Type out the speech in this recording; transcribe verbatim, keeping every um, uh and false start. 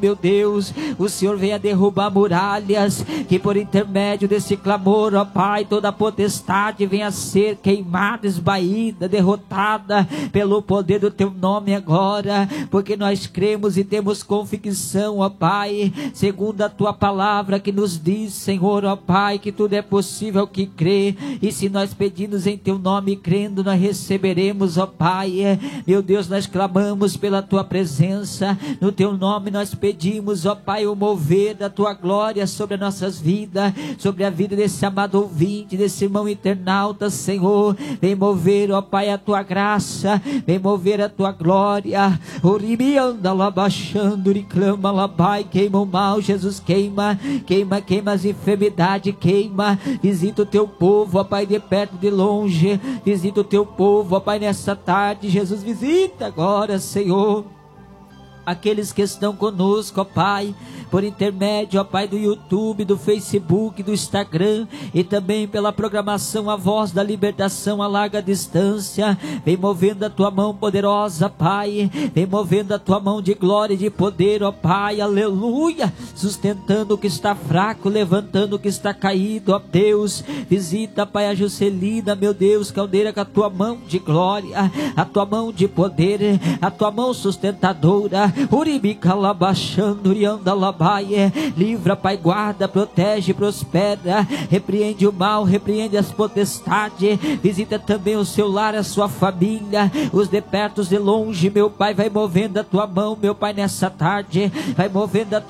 Meu Deus, o Senhor venha derrubar muralhas, que por intermédio desse clamor, ó Pai, toda potestade venha ser queimada, esbaída, derrotada, pelo poder do Teu nome agora, porque nós cremos e temos convicção, ó Pai, segundo a Tua palavra que nos diz, Senhor, ó Pai, que tudo é possível que crê, e se nós pedimos em Teu nome, crendo, nós receberemos, ó Pai. Meu Deus, nós clamamos pela Tua presença, no Teu nome nós pedimos, Pedimos, ó Pai, o mover da Tua glória sobre as nossas vidas, sobre a vida desse amado ouvinte, desse irmão internauta, Senhor. Vem mover, ó Pai, a Tua graça, vem mover a Tua glória. Oribianda lá baixando, clama lá, Pai, queima o mal, Jesus, queima, queima, queima as enfermidades, queima. Visita o Teu povo, ó Pai, de perto, de longe. Visita o Teu povo, ó Pai, nessa tarde, Jesus, visita agora, Senhor, aqueles que estão conosco, ó Pai, por intermédio, ó Pai, do YouTube, do Facebook, do Instagram, e também pela programação A Voz da Libertação a larga distância. Vem movendo a Tua mão poderosa, Pai, vem movendo a Tua mão de glória e de poder, ó Pai, aleluia, sustentando o que está fraco, levantando o que está caído, ó Deus. Visita, Pai, a Juscelina, meu Deus, caldeira, com a Tua mão de glória, a Tua mão de poder, a Tua mão sustentadora. Uribica labaxando, urianda labaie. Livra, Pai, guarda, protege, prospera, repreende o mal, repreende as potestades. Visita também o seu lar, a sua família, os de perto, os de longe, meu Pai. Vai movendo a Tua mão, meu Pai, nessa tarde, vai movendo a Tua